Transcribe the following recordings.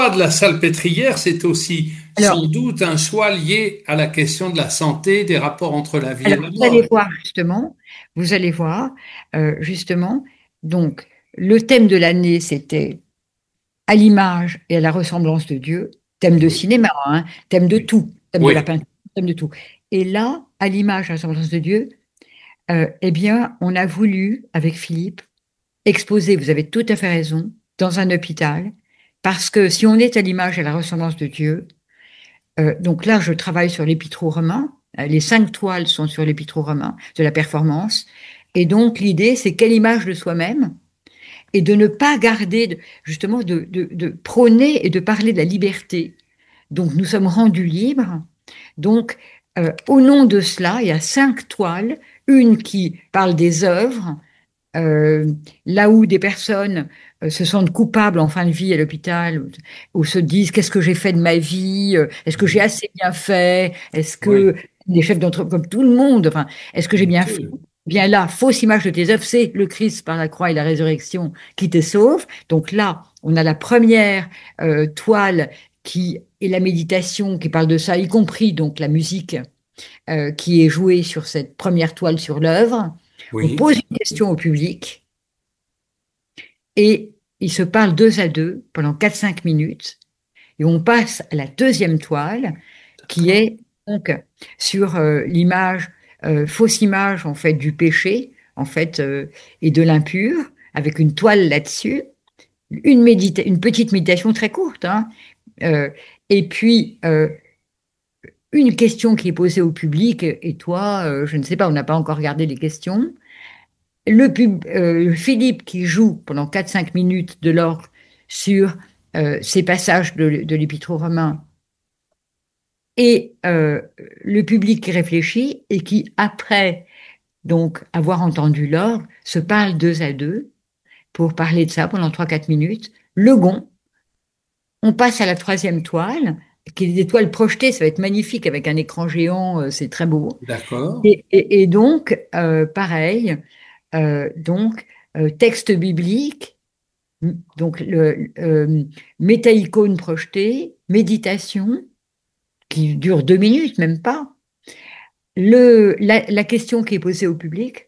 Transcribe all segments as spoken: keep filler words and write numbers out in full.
de la salpêtrière, c'est aussi Alors, sans doute un choix lié à la question de la santé, des rapports entre la vie et alors la vous allez mort. voir justement, vous allez voir euh, justement, donc le thème de l'année, c'était à l'image et à la ressemblance de Dieu, thème de Oui, cinéma, hein, thème de oui, tout, thème de la oui, peinture, thème de tout. Et là, à l'image et à la ressemblance de Dieu, euh, eh bien, on a voulu, avec Philippe, exposer, vous avez tout à fait raison, dans un hôpital, parce que si on est à l'image et à la ressemblance de Dieu, euh, donc là, je travaille sur l'épître aux Romains, euh, les cinq toiles sont sur l'épître aux Romains, de la performance, et donc l'idée, c'est quelle image de soi-même, et de ne pas garder, de- justement, de, de, de prôner et de parler de la liberté. Donc nous sommes rendus libres. Donc, euh, au nom de cela, il y a cinq toiles, une qui parle des œuvres, euh, là où des personnes euh, se sentent coupables en fin de vie à l'hôpital, ou, ou se disent qu'est-ce que j'ai fait de ma vie, euh, est-ce que j'ai oui, assez bien fait, est-ce oui, que les chefs d'entreprise, comme tout le monde, enfin, est-ce que j'ai bien bien fait? sûr. Bien là, fausse image de tes œuvres, c'est le Christ par la croix et la résurrection qui te sauve. Donc là, on a la première euh, toile qui est la méditation qui parle de ça, y compris donc la musique euh, qui est jouée sur cette première toile sur l'œuvre. On Oui, pose une question au public et ils se parlent deux à deux pendant quatre cinq minutes. Et on passe à la deuxième toile qui d'accord. est donc sur euh, l'image, euh, fausse image en fait du péché en fait euh, et de l'impur, avec une toile là-dessus, une, médita une petite méditation très courte, hein, euh, et puis euh, une question qui est posée au public, et toi, euh, je ne sais pas, on n'a pas encore regardé les questions. Le pub, euh, Philippe qui joue pendant quatre cinq minutes de l'orgue sur euh, ces passages de, de l'Épître aux Romains et euh, le public qui réfléchit et qui, après donc avoir entendu l'orgue, se parle deux à deux pour parler de ça pendant trois quatre minutes. Le gond, on passe à la troisième toile, qui est des toiles projetées, ça va être magnifique avec un écran géant, euh, c'est très beau. D'accord. Et, et- et donc, euh, pareil, euh, donc euh, texte biblique, m- donc le euh, méta-icône projetée, méditation qui dure deux minutes, même pas. Le, la, la question qui est posée au public,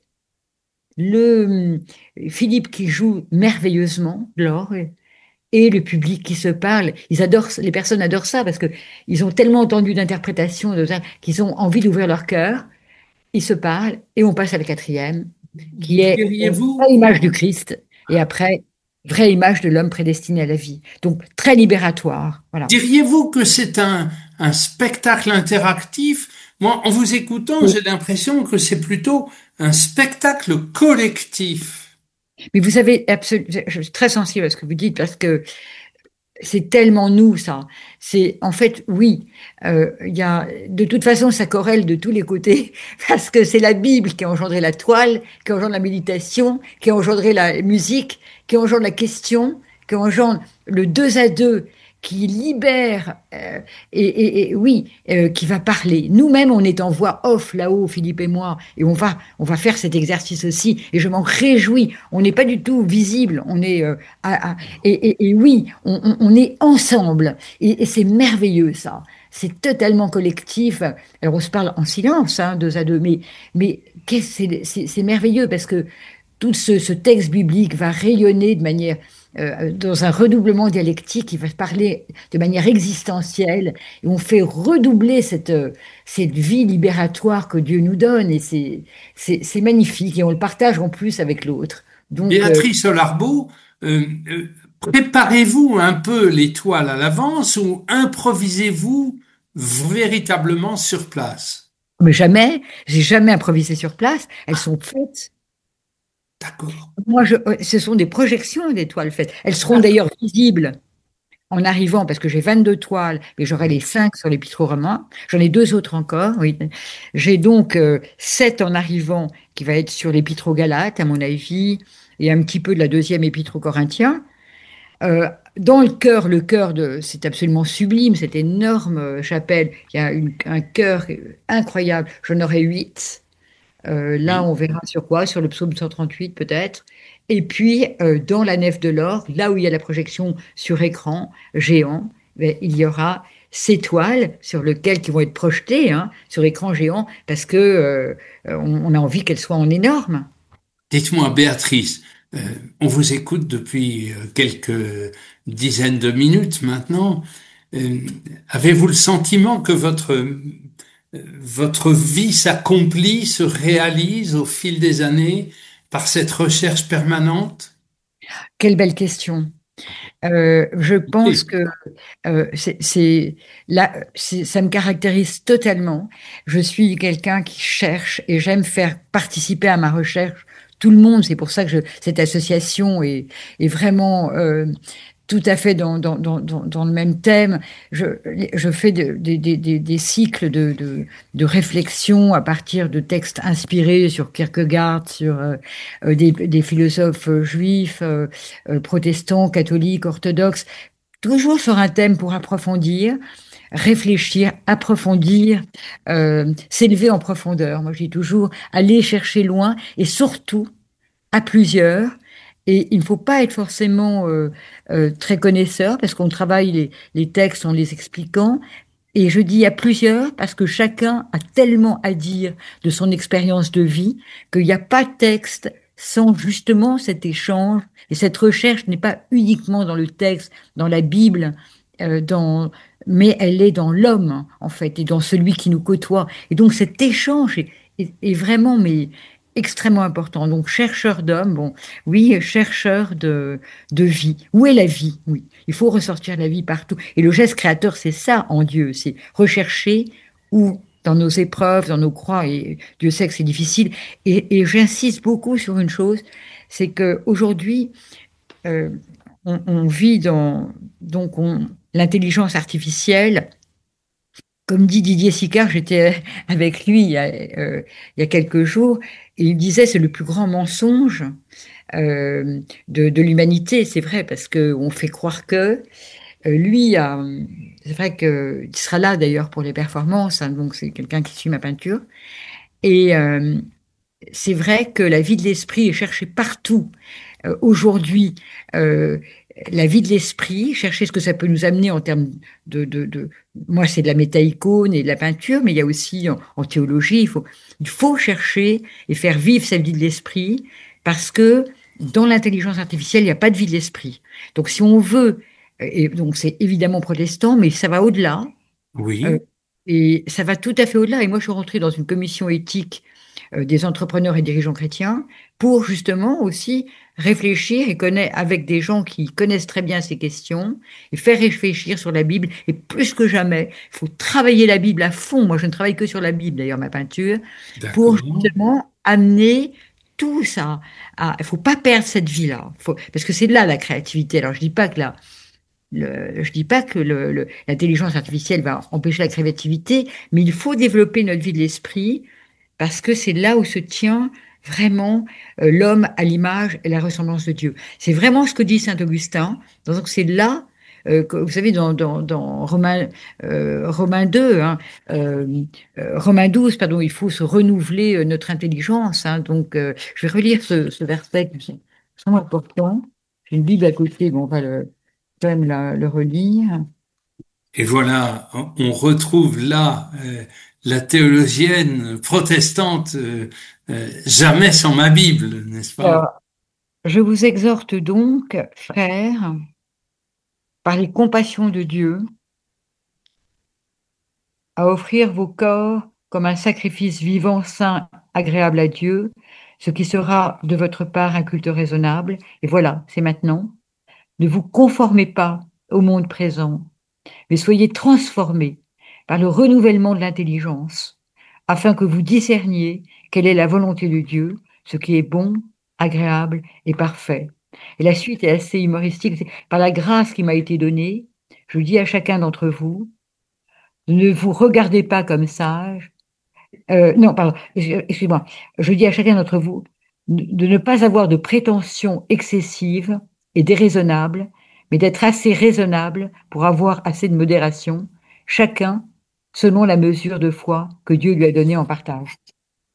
le Philippe qui joue merveilleusement l'or et le public qui se parle. Ils adorent, les personnes adorent ça parce que ils ont tellement entendu d'interprétations de ça qu'ils ont envie d'ouvrir leur cœur. Ils se parlent et on passe à la quatrième, qui est une Diriez-vous, vraie image du Christ et après vraie image de l'homme prédestiné à la vie. Donc très libératoire. Voilà. diriez-vous que c'est un, un spectacle interactif? Moi, en vous écoutant, Oui. j'ai l'impression que c'est plutôt un spectacle collectif. Mais vous savez, absolu- je suis très sensible à ce que vous dites parce que c'est tellement nous, ça. C'est en fait, oui, euh, il y a, de toute façon, ça corrèle de tous les côtés, parce que c'est la Bible qui a engendré la toile, qui engendre la méditation, qui a engendré la musique, qui engendre la question, qui engendre le deux à deux, qui libère, euh, et, et- et oui, euh, qui va parler. Nous-mêmes, on est en voix off là-haut, Philippe et moi, et on va, on va faire cet exercice aussi, et je m'en réjouis. On n'est pas du tout visible, on est euh, à- à- et, et- et oui, on, on- on est ensemble. Et, et c'est merveilleux, ça. C'est totalement collectif. Alors, on se parle en silence, hein, deux à deux, mais, mais qu'est-ce- c'est c'est- c'est merveilleux parce que tout ce, ce texte biblique va rayonner de manière, euh, dans un redoublement dialectique, il va parler de manière existentielle, et on fait redoubler cette, euh, cette vie libératoire que Dieu nous donne, et c'est c'est- c'est magnifique, et on le partage en plus avec l'autre. Donc, euh, Béatrice Larbeau, euh, euh, préparez-vous un peu l'étoile à l'avance ou improvisez-vous véritablement sur place? mais jamais, j'ai jamais improvisé sur place. Elles sont faites. D'accord, Moi, je, euh, ce sont des projections des toiles faites. Elles seront d'accord. d'ailleurs visibles en arrivant parce que j'ai vingt-deux toiles, mais j'aurai les cinq sur l'épître aux Romains. J'en ai deux autres encore, oui. J'ai donc euh, sept en arrivant qui va être sur l'épître aux Galates, à mon avis, et un petit peu de la deuxième épître aux Corinthiens. Euh, dans le chœur, le chœur de, c'est absolument sublime, cette énorme euh, chapelle. Il y a une- un chœur incroyable. J'en aurai huit. Euh, là, Oui, on verra sur quoi, sur le psaume cent trente-huit peut-être. Et puis, euh, dans la nef de l'orgue, là où il y a la projection sur écran géant, ben, il y aura ces toiles sur lesquelles qui vont être projetées hein, sur écran géant parce que euh, on, on a envie qu'elles soient en énorme. Dites-moi, Béatrice, euh, on vous écoute depuis euh, quelques dizaines de minutes maintenant. Euh, Avez-vous le sentiment que votre, euh, votre vie s'accomplit, se réalise au fil des années par cette recherche permanente? Quelle belle question. Euh, je pense Oui. que euh, c'est, c'est, là, c'est- ça me caractérise totalement. Je suis quelqu'un qui cherche et j'aime faire participer à ma recherche tout le monde. C'est pour ça que je, cette association est, est vraiment euh, tout à fait dans, dans, dans, dans, dans le même thème. Je, je fais de- de- de- de- des cycles de, de, de réflexion à partir de textes inspirés sur Kierkegaard, sur euh, euh, des, des philosophes euh, juifs, euh, euh, protestants, catholiques, orthodoxes, toujours sur un thème pour approfondir, réfléchir, approfondir, euh, s'élever en profondeur. Moi, je dis toujours aller chercher loin et surtout à plusieurs. Et il ne faut pas être forcément euh, euh, très connaisseur parce qu'on travaille les, les textes en les expliquant. Et je dis à plusieurs parce que chacun a tellement à dire de son expérience de vie qu'il n'y a pas de texte sans justement cet échange. Et cette recherche n'est pas uniquement dans le texte, dans la Bible, euh, dans, mais elle est dans l'homme, en fait, et dans celui qui nous côtoie. Et donc cet échange est, est- est vraiment mais, extrêmement important. Donc chercheur d'homme, bon, oui, chercheur de, de vie. Où est la vie? Oui. Il faut ressortir la vie partout. Et le geste créateur, c'est ça en Dieu, c'est rechercher où dans nos épreuves, dans nos croix, et Dieu sait que c'est difficile. Et, et j'insiste beaucoup sur une chose, c'est que aujourd'hui, euh, on, on vit dans donc on, l'intelligence artificielle. Comme dit Didier Sicard, j'étais avec lui il y a, euh, il y a quelques jours, et il disait c'est le plus grand mensonge euh, de, de l'humanité. C'est vrai parce que on fait croire que euh, lui, euh, c'est vrai qu'il sera là d'ailleurs pour les performances, hein, donc c'est quelqu'un qui suit ma peinture. Et euh, c'est vrai que la vie de l'esprit est cherchée partout. Euh, aujourd'hui, euh, la vie de l'esprit, chercher ce que ça peut nous amener en termes de... de, de... Moi, c'est de la métaïcone et de la peinture, mais il y a aussi en, en théologie, il faut, il faut chercher et faire vivre cette vie de l'esprit parce que dans l'intelligence artificielle, il n'y a pas de vie de l'esprit. Donc, si on veut, et donc c'est évidemment protestant, mais ça va au-delà, euh, Oui. et ça va tout à fait au-delà. Et moi, je suis rentrée dans une commission éthique euh, des entrepreneurs et dirigeants chrétiens pour justement aussi réfléchir et connaître avec des gens qui connaissent très bien ces questions et faire réfléchir sur la Bible. Et plus que jamais, il faut travailler la Bible à fond. Moi, je ne travaille que sur la Bible, d'ailleurs, ma peinture, pour D'accord. justement amener tout ça. À, il faut pas perdre cette vie-là. Faut, parce que c'est là la créativité. Alors, je dis pas que là, le, je dis pas que le, le, l'intelligence artificielle va empêcher la créativité, mais il faut développer notre vie de l'esprit parce que c'est là où se tient vraiment euh, l'homme à l'image et la ressemblance de Dieu. C'est vraiment ce que dit Saint Augustin. Donc c'est là, euh, que, vous savez, dans, dans, dans Romains, euh, Romains deux, hein, euh, euh, Romains douze, pardon, il faut se renouveler euh, notre intelligence. Hein. Donc euh, je vais relire ce, ce verset qui est extrêmement important. J'ai une Bible à côté, bon, on va le, quand même la- le relire. Et voilà, on on retrouve là euh, la théologienne protestante, euh, euh, jamais sans ma Bible, n'est-ce pas? Alors, je vous exhorte donc, frères, par les compassions de Dieu, à offrir vos corps comme un sacrifice vivant, saint, agréable à Dieu, ce qui sera de votre part un culte raisonnable. Et voilà, c'est maintenant. Ne vous conformez pas au monde présent, mais soyez transformés par le renouvellement de l'intelligence, afin que vous discerniez quelle est la volonté de Dieu, ce qui est bon, agréable et parfait. Et la suite est assez humoristique. C'est, par la grâce qui m'a été donnée, je dis à chacun d'entre vous, ne vous regardez pas comme sage. Euh, non, pardon, excusez-moi. Je dis à chacun d'entre vous de ne pas avoir de prétentions excessives et déraisonnables, mais d'être assez raisonnable pour avoir assez de modération, chacun selon la mesure de foi que Dieu lui a donnée en partage.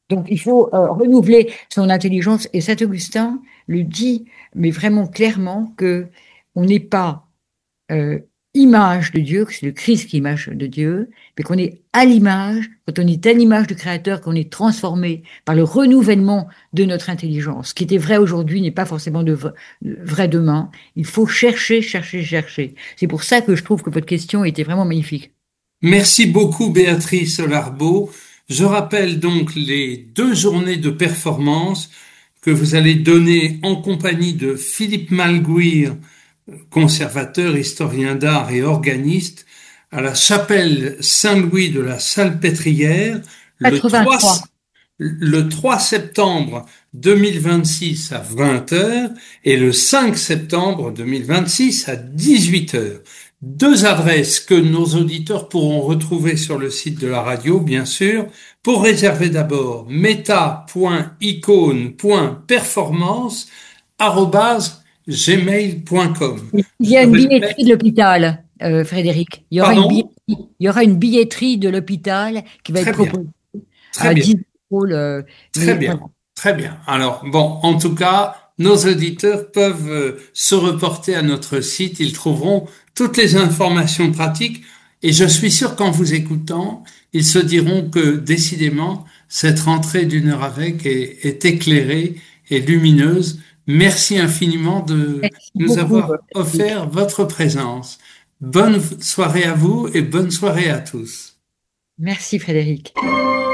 Donc, il faut euh, renouveler son intelligence. Et saint Augustin le dit, mais vraiment clairement, que on n'est pas euh, image de Dieu, que c'est le Christ qui est image de Dieu, mais qu'on est à l'image, quand on est à l'image du Créateur, qu'on est transformé par le renouvellement de notre intelligence. Ce qui était vrai aujourd'hui n'est pas forcément de vrai demain. Il faut chercher, chercher, chercher. C'est pour ça que je trouve que votre question était vraiment magnifique. Merci beaucoup Béatrice Larbeau. Je rappelle donc les deux journées de performance que vous allez donner en compagnie de Philippe Malguir, conservateur, historien d'art et organiste, à la chapelle Saint-Louis de la Salpêtrière le trois, quatre-vingt-trois. le trois septembre deux mille vingt-six à vingt heures et le cinq septembre deux mille vingt-six à dix-huit heures. Deux adresses que nos auditeurs pourront retrouver sur le site de la radio, bien sûr. Pour réserver d'abord, meta point icône point performance arobase gmail point com. Il y a Je une répète, billetterie de l'hôpital, euh, Frédéric. Il y aura une pardon? billetterie, il y aura une billetterie de l'hôpital qui va être Très bien, proposée très à bien, dix euros. le- très Mais bien, voilà. très bien. Alors, bon, en tout cas, nos auditeurs peuvent euh, se reporter à notre site. Ils trouveront toutes les informations pratiques. Et je suis sûr qu'en vous écoutant, ils se diront que décidément, cette rentrée d'une heure avec est, est éclairée et lumineuse. Merci infiniment de Merci nous beaucoup, euh, avoir Frédéric. offert votre présence. Bonne soirée à vous et bonne soirée à tous. Merci, Frédéric.